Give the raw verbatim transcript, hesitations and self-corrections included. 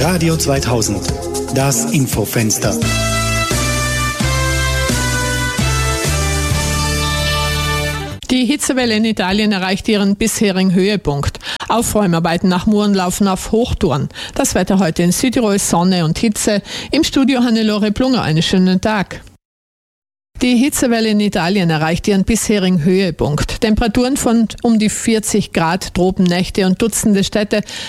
Radio zweitausend, das Infofenster. Die Hitzewelle in Italien erreicht ihren bisherigen Höhepunkt. Aufräumarbeiten nach Muren laufen auf Hochtouren. Das Wetter heute in Südtirol, Sonne und Hitze. Im Studio Hannelore Plunger, einen schönen Tag. Die Hitzewelle in Italien erreicht ihren bisherigen Höhepunkt. Temperaturen von um die vierzig Grad, Tropennächte und Dutzende Städte